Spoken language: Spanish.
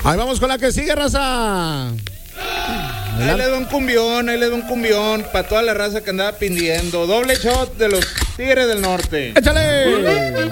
Ahí vamos con la que sigue, raza. Ahí le doy un cumbión para toda la raza que andaba pidiendo. Doble shot de los Tigres del Norte. ¡Échale!